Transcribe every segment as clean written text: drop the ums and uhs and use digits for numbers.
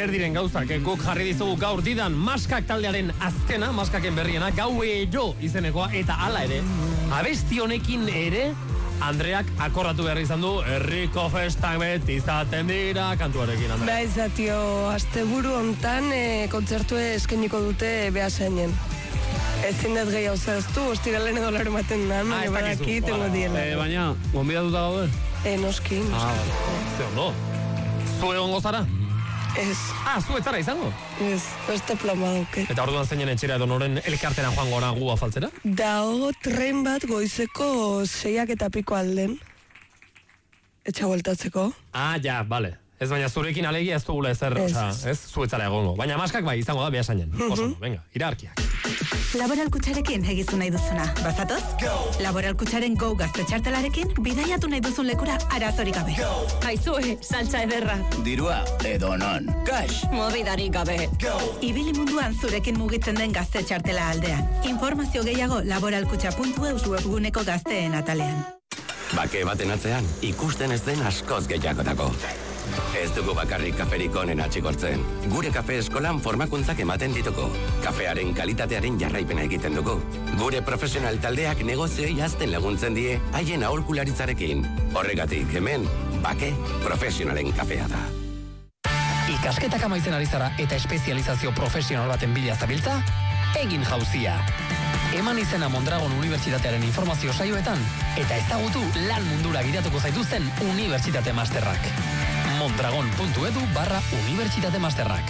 zer diren gauzak, guk jarri dizugu gaur didan Maskak taldearen azkena, Maskaken berriena, Gauero izenekoa, eta hala ere, abesti honekin ere, Andreak akordatu behar izan du, herriko festak beti izaten dira kantuarekin, Andrea. Ba, izatio, asteburu hontan kontzertu eskeniko dute Beasainen. Ezin dut gehiago zehaztu, ostiralen edo larunbaten da, baina badaki tengo diela. Baina, gonbidatuta daude? Noski. Ze ondo. Zue ongo zara? Ez. Zu ez zara izango? Ez, beste plama duke. Eta orduan zeinen etxera edo noren elkartena joan gora gu afaltzera? Dago tren bat goizeko 6 eta piko alden. Etxa bueltatzeko. Ja, bale. Ez baina zurekin alegia ez dugula ezer, ez zuetzara egongo. Baina Maskak bai, izango da Beasainen. Oso, venga, irarkiak. Laboral Kutxarekin egizu nahi duzuna. Bazatoz? Laboral Kutxaren Go gazte txartelarekin bidaiatu nahi duzun lekura arazorik gabe. Aizue, saltza ederra. Dirua edo non. Cash. Mobidarik gabe. Ibili munduan zurekin mugitzen den gazte txartela aldean. Informazio gehiago laboralkutxa.eus webguneko gazteen atalean. Bake baten atzean, ikusten ez den askoz gehiagotako. Ez dugu bakarrik kaferik onen atxikortzen. Gure kafe eskolan formakuntzak ematen ditugu. Kafearen kalitatearen jarraipena egiten dugu. Gure profesional taldeak negozioei hazten laguntzen die haien aholkularitzarekin. Horregatik hemen, Bake profesionalen kafea da. Ikasketak amaitzen ari zara eta espezializazio profesional baten bila zabiltza? Egin jauzia. Eman izena Mondragon Unibertsitatearen informazio saioetan eta ezagutu lan mundura gidatuko zaituzten Unibertsitate Masterrak. mondragon.edu/Unibertsitate Masterrak.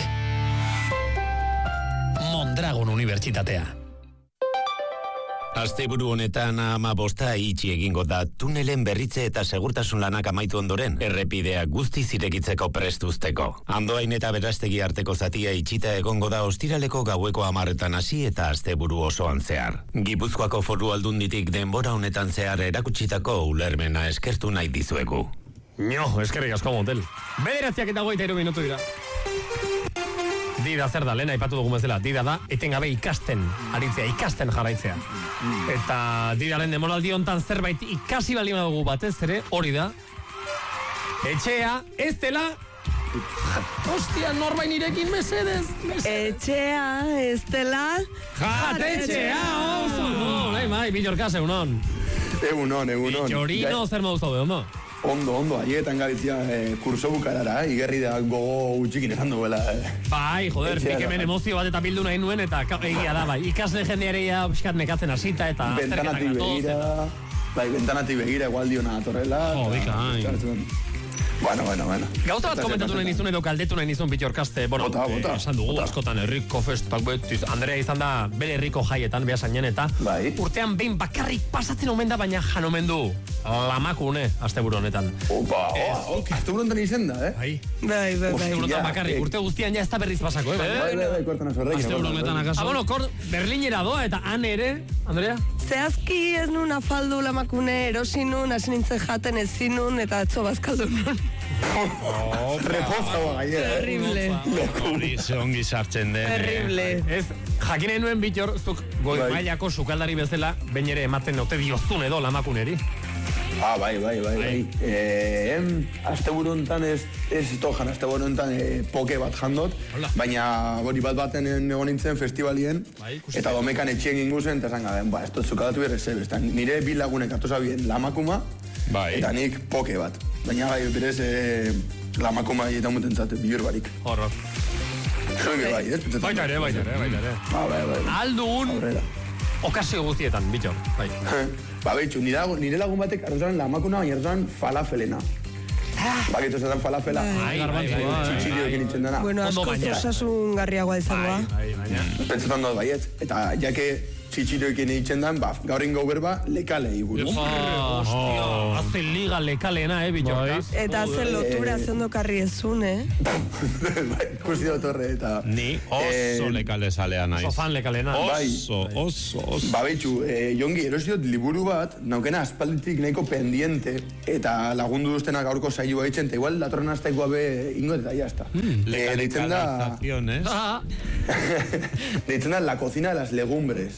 Mondragon Unibertsitatea. Asteburu honetan 15 itxi egingo da tunelen berritze eta segurtasun lanak amaitu ondoren, errepidea guztiz irekitzeko prestuzteko. Andoain eta Berastegi arteko zatia itxita egongo da ostiraleko gaueko 10 hasi eta asteburu osoan zehar. Gipuzkoako Foru Aldunditik denbora honetan zehar erakutsitako ulermena eskertu nahi dizuegu. Eskerrik asko motel. 9:23 minutu dira. Dida zer da, lehen aipatu dugun bezala, dida da, etengabe ikasten aritzea, ikasten jarraitzea. Eta didaren demoraldi hontan zerbait ikasi balima dugu batez ere, hori da. Etxea, ez dela... Ostia, norbain irekin mesedez. Etxea, ez dela... Jatetxea, oso, no, bai, Billorkas, egunon. Egunon. Billorino, zer moduz daude, ondo? Ondo, haietan gabizia kurso bukarara, igerri da gogo utxikin esan duela. Bai, joder, nik hemen emozio bat eta bildu nahi nuen, eta egia da, bai, ikasle jendeareia piskat nekatzen hasita eta... Bentanatik begira, bentanatik begira, igual diona atorrela. Bueno. Gauza bat komentatu nahi nizun edo kaldetu nahi nizun Bitxorkaste, bota. Esan dugu, askotan herriko festak betiz, Andrea izan da bere herriko jaietan, Beasainen eta urtean behin bakarrik pasatzen omen da, baina jan omen du lamakune asteburu honetan. Asteburu honetan izen da, Bai. Asteburu honetan bakarrik, urte guztian ja ez da berriz pasako, Bai, kortan azorrekin. Asteburu honetan akaso. Berlinera doa eta han ere, Andrea? Zehazki ez nun afaldu lamakune, erosin nun, hasi nintzen jaten ezin nun, eta atzo bazkaldu nun. Repoza gainera. Terrible. Hori ongi sartzen den. Terrible. Ez, jakinen nuen Bitxor, zuk goi mailako sukaldari bezala, bain ere ematen ote diozun edo lamakuneri. Bai. Asteburu honetan ez tojan, asteburu honetan poke bat jandot, baina hori baten egon nintzen festivalien, eta domekan etxien ginguzen, eta esan gaben, ez dut zukaldatu berrez ebes, nire bi lagunek atoza bien lamakuma, eta nik poke bat. Baina berez lamakuma eta mutentzat, bilur barik. Horror. Zuenge bai, ez? Baita ere. Aldugun okazio guztietan, Bitxor, bai. Betxu, nire lagun batek arrozaran lamakuna, baina arrozaran falafelena. Bakitu zetan falafela. Txitxirioekin itxen dena. Bueno, asko osasun garriagoa izangoa. Pentsetan dut baiet. Eta jake txitxirioekin itxen den, gaur ingo berba, lekale iguruz. Ostia, haze liga lekaleena, Bitxorkas. Eta haze lotura zondo karri ezun, Ikusi dut horre, eta... Ni oso lekale zalea naiz. Oso fan lekalena. Oso. Betxu, jongi, erosiot liburu bat, naukena aspalditik nahiko pendiente, eta lagundu duztena gaurko saioa itxen, eta igual datorren aztaikoa be ingo eta jazta. Legalización, Deitzen da La cocina de las legumbres.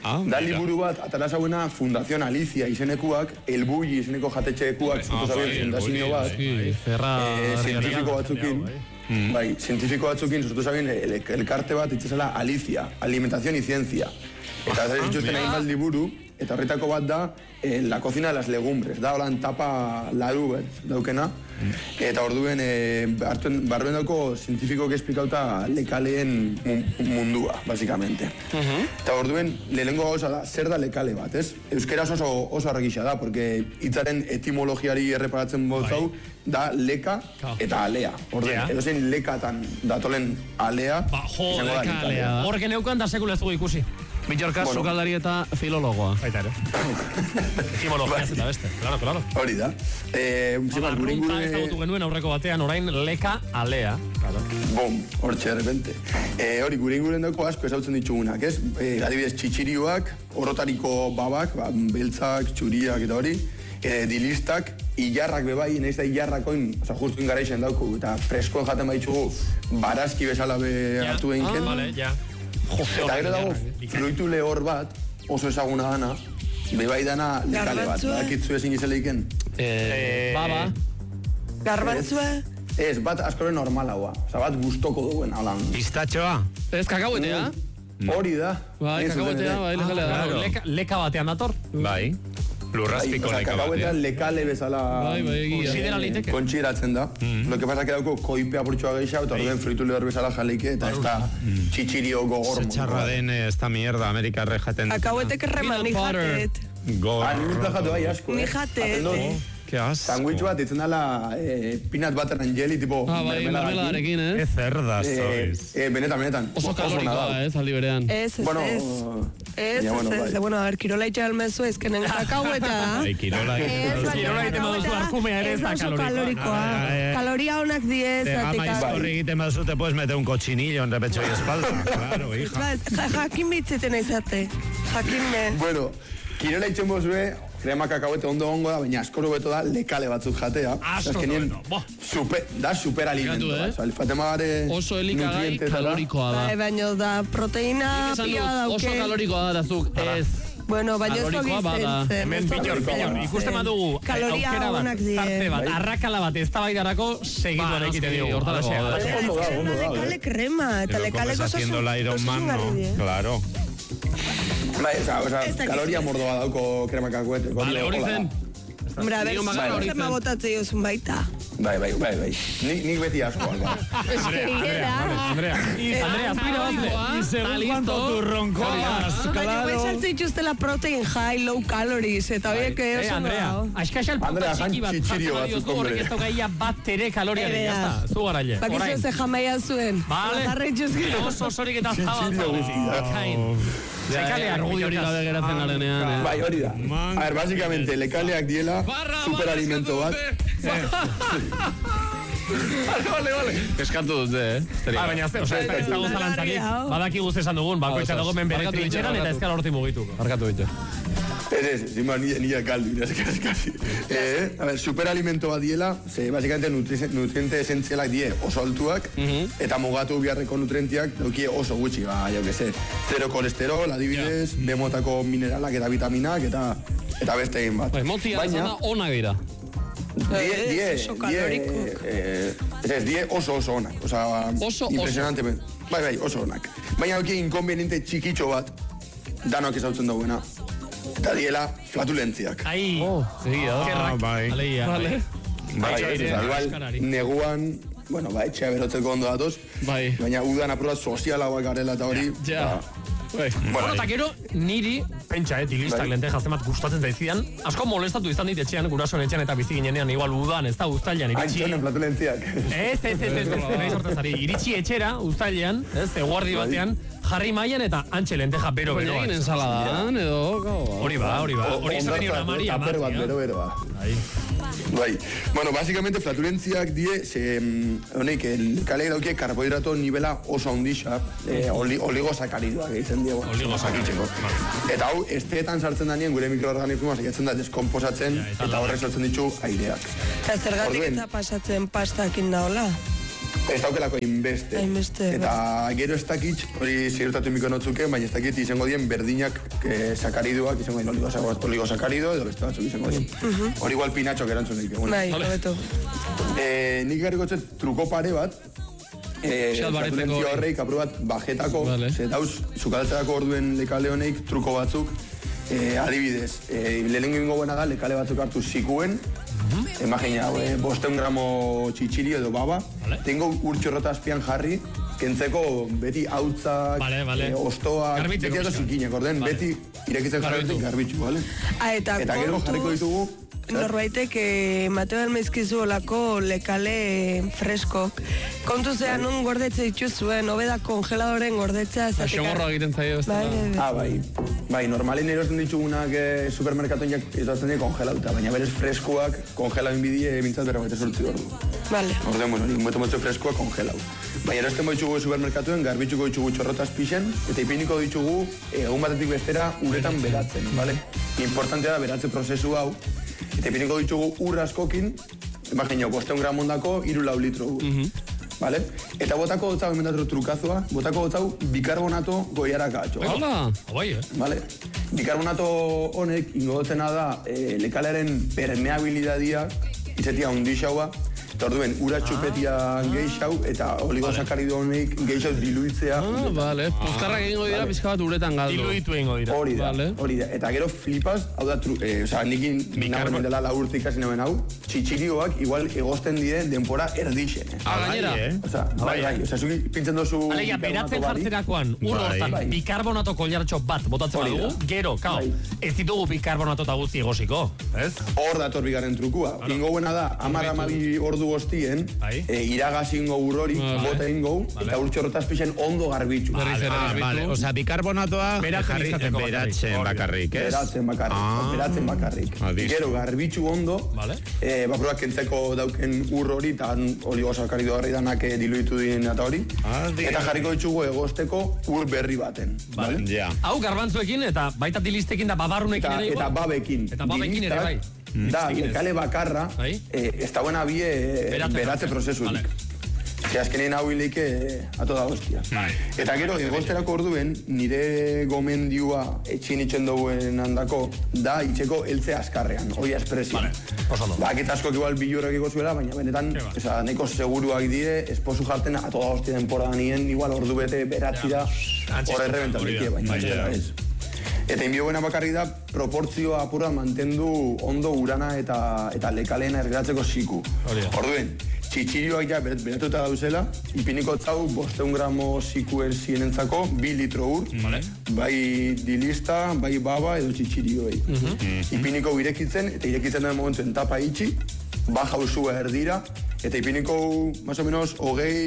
Da liburu bat, atara zauena Fundación Alicia izenekuak, Elbulli izeneko jatetxeekuak, zutu zabien fundazio bat, zientifiko batzukin, bai, zientifiko batzukin, zutu zabien elkarte bat, itzazela Alicia, Alimentación y Ciencia. Eta ez dituzten egin bat liburu, eta horretako bat da, La cocina de las legumbres, da holan tapa ladu daukena, eta orduen barruen dauko zientifikoak esplikauta lekaleen mundua, basikamente. Eta orduen lehenengo gauza da, zer da lekale bat, ez? Euskeraz oso argisa da, porque hitzaren etimologiari erreparatzen botzau, da leka eta alea. Orduen, edozein lekatan datolen alea, izango da lekalea. Horrek neukan da sekula ez dugu ikusi. Bitxorka, sukaldari eta filologoa. Baita ere. Etimologia ez eta beste, claro. Hori da. Arrunta ezagutu genuen aurreko batean, orain leka alea. Bom, hortxe, de repente. Hori, gure inguren dauko asko ezautzen ditugunak, ez? Adibidez, txitxirioak, orotariko babak, beltzak, txuriak eta hori, dilistak, ilarrak bebai, nahiz da ilarrakoin, justu ingaraixen dauko, eta freskoen jaten baitzugu, barazki bezala hartu behinken. Vale, ja. Eta gero dago, fruitu lehor bat, oso ezaguna dana, bebai dana lekale bat, bakitzu ezin izeleiken. Baba. Garbantzua? Ez, bat askore normalagoa, oza, bat gustoko duen, halan. Pistatxoa? Ez kakahuetea? Hori da. Bai, kakahuetea, bai, lekalea da. Leka batean dator? Bai. Lurrazpiko leka bat. Kakahuetan lekale bezala kontsideratzen da. Lo que pasa que dauko koipea burtsua gehiago, eta horren fritu lehor bezala jaleike, eta ez da txitxirio gogor. Zetxarra den esta mierda, Amerikarre jaten. Kakahuetek erreman, ni jatet. Ni jatu bai asko, Ni jatet. Ke asco. Sandwich bat itzen dela peanut butter and jelly, tipo mermeladarekin, Ez cerda sois. Benetan. Oso kalorikoa, aldi berean. Ez. Bueno, a ver, kirola itxea almezu, ezkenen kakaueta da. Kirola ite maduzu arkumea ere ez da kalorikoa. Kaloria honak diez. Te gama izkorri egiten bazu, te puedes meter un cochinillo en repecho y espalda. Claro, hija. Jakin bitzeten izate. Jakinme. Bueno, kirola itxen bozue, krema kakauete ondo ongo da, baina askoro beto da lekale batzuk jatea. Da superalimento. Oso elikagai kalorikoa da. Baina da proteina pila dauke. Oso kalorikoa da zuk, ez. Bueno, baina ez gizentzen. Hemen piñor. Ikusten badugu aukera bat, tarte bat, arrakala bat, ez da baidarako segitu egiten diogu. Lekale krema, eta lekale gozo haciendo la Iron Man, ¿no? Claro. Bai, kaloria mordoa dauko krema kakuete. Vale, hori zen. Hombre, a ver, zema botatze jozun baita. Bai. Nik beti asko, alba. Andrea, zuira bazle. Y según cuánto turroncoas, Baina, bezaltze dituztela protein high, low calories, eta biek oso Andrea, askaxal puta txiki bat jatzen badiozu horrek ez daukaia bat ere kaloriaren, jazta, zu garaile. Bakizu ze jamaia zuen. Vale, oso sorik eta zabaltzen. Zekale argudiorik gabe geratzen garenean. Bai, hori da. A ver, básicamente, lekaleak diela superalimento bat. Vale. Eskatu dute, Baina, ez dago zalantzarik. Badaki guzti esan dugun, bakoitza dago men bere trintxeran eta ezkala horti mugituko. Arkatu ditu. Ez, nila kaldu, eskasi. A ver, superalimento bat diela, básicamente nutriente esentzialak die oso altuak, eta mugatu biharreko nutrientiak daukie oso gutxi, jo que se. Zero kolesterol, adibidez, bemotako mineralak eta vitaminak, eta beste egin bat. Motzia zana onak dira. Die oso onak. Oso impresionante. Bai, oso onak. Baina daukie inkonveniente txikitxo bat, danok ezautzen dagoena. Eta diela flatulentziak. Ai, Kerrak. Aleia. Igual, neguan, bueno, etxea berotzeko ondo datoz, baina udan aprobat sozialagoak garela eta hori. Bueno, eta gero, niri, pentsa, dilistak lenteja zemat gustatzen zaizidan, asko molestatu izan dit etxean, gurasoen etxean eta bizi ginenean, igual udan, ez da, uztailean iritsi. Antxonen flatulentziak. Ez, iritsi etxera, uztailean, eguardi batean, jarri maian eta antxe lenteja bero. Egin ensaladan, edo... Hori ba. Hori esaten nio namari amatia. Bero. Bai. Bueno, básicamente flatulentziak die, honek, kaleak daukie karbohidrato nivela oso handixa, oligosakaridoak egiten diego. Oligosakaridoak. Eta hau, esteetan sartzen da nien gure mikroorganismoa segitzen da deskomposatzen, eta horrek sortzen ditu aireak. Eta zergatik eta pasatzen pastakin da hola? Ez daukelako inbeste. Eta gero ez dakit, hori ziurtatu miko notzuke, baina ez dakit izango dien berdinak sakariduak, izango dien oligosakarido, edo beste batzuk izango dien. Hori igual pinatxok erantzun dik. Bai, hobeto. Nik garriko truko pare bat, zatulentzio horreik apru bat bajetako, dauz, sukaltzerako orduen lekale honeik truko batzuk, adibidez, lehenengo ingo buena da, lekale batzuk hartu zikuen, imagina, 500 gramo txitxiri edo baba, tengo urtxorrota azpian jarri, kentzeko beti hautzak, ostoak, beti ato zikinak, orden, beti irekitzen jarri garbitxu, bale? Eta gero jarriko ditugu, norbaitek Mateo Almezkizu olako lekale freskok. Kontu zean nun gordetze dituzuen, hobeda kongeladoren gordetzea. Xogorro egiten zaio. Bai, normalen erosten ditugunak supermerkatoinak erosten dira kongelauta, baina berez freskoak kongelau inbidie bintzat bera bete sortzi ordu. Orden, bueno, nik moto freskoak kongelau. Baina erosten ditugu supermerkatuen, garbitxuko ditugu txorrotaz pixen, eta ipiniko ditugu egun batetik bestera uretan beratzen, bale? Importantea da beratze prozesu hau, eta ipiniko ditugu ur askokin, imagina, 500 gramondako 3 litro ur. Vale? Eta botako gotzau, emendatro trukazua, botako gotzau bikarbonato goiaraka atxo. Vale? Bikarbonato honek ingodotzena da lekalaren permeabilidadia izetia hundixaua, eta orduen ura txupetia geixau eta oligosakarido honek geixau diluitzea. Vale. Puzkarrak egingo dira, pizka bat uretan galdu. Diluitu egingo dira. Hori da. Eta gero flipaz, hau da, nikin nagoen dela laurtik ikasi nagoen hau, txitxirioak igual egosten die denpora erdixen. Gainera? Bai. Zuki pintzen dozu... Alegia, beratzen jartzerakoan, hortan, bikarbonato koilartxo bat botatzen badugu, gero, ez ditugu bikarbonato eta guzti egosiko, ez? Hor dator bigarren trukua. Ingo buena da, 10-12 ordu goztien, iragaz ingo urrori, bota ingo, eta urtxorrotaz pixen ondo garbitxu. Osea, bikarbonatoa beratzen bakarrik, ez? Beratzen bakarrik. Gero, garbitxu ondo, baproak kentzeko dauken urrori, eta oligosakarido horri danak diluitu dien eta hori, eta jarriko ditugu egosteko ur berri baten. Hau, garbantzuekin, eta baita dilistekin da babarrunekin ere igual? Eta babekin. Eta babekin ere bai. Da, lekale bakarra, ez da buena bie beratze prozesurik. Ze azkenien hau hilike ato da hostia. Eta gero, egosterako orduen, nire gomendioa etxin itxen duen handako, da itxeko eltze azkarrean, hoi espresioan. Bakit askok igual bilurrak zuela, baina benetan, neko seguruak die, esposu jarten ato da hostia denpora nien, igual ordu bete beratzira, horre rebentaturik, baina ez. Eta inbio buena bakarri da, proportzioa apura mantendu ondo urana eta lekaleena ergeratzeko ziku. Orduen, txitxirioak ja beratuta dauzela, ipiniko zau 500 gramo zikuen zienentzako 2 litro ur, bai dilista, bai baba edo txitxirioei. Ipiniko irekitzen, eta irekitzen den momentuen tapa itxi, baja usua erdira, eta ipiniko, más o menos,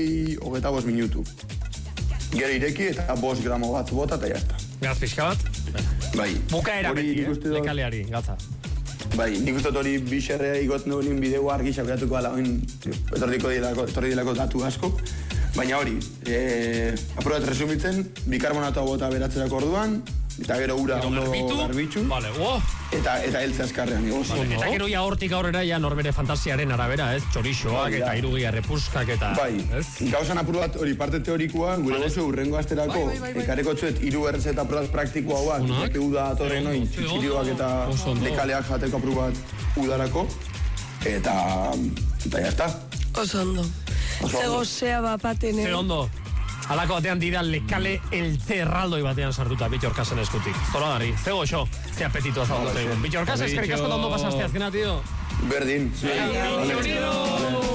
25 minutu. Gero ireki eta 5 gramo bat bota eta jazta. Gaz pixka bat? Bai. Bukaera beti, lekaleari, gatza. Bai, nik uste hori bixerrea igotzen duen bideo argisa beratuko ala, etorri dilako datu asko. Baina hori, aprobat resumitzen, bikarbonatoa bota beratzerako orduan, eta gero ura ondo garbitxu, eta eltze azkarrean igoz. Eta gero ja hortik aurrera ja norbere fantasiaren arabera, ez? Txorixoak eta irugia repuskak eta... Bai, gauzan aprobat hori parte teorikoa, gure gozu urrengo asterako, ekareko txuet, iru errezeta aprobat praktikoa hauak, eke uda atorren hori, txitxirioak eta lekaleak jateko aprobat udarako, eta jazta. Oso ondo. Zego zea bapaten, Ze ondo. Alako batean dira lekale eltze erraldoi batean sartuta Bitxorkasen eskutik. Zora dari, ze goxo, ze apetitua zago zegoen. Bitxorkas, eskerrik asko ondo pasaste azkena, tío. Berdin. Bitxoriro!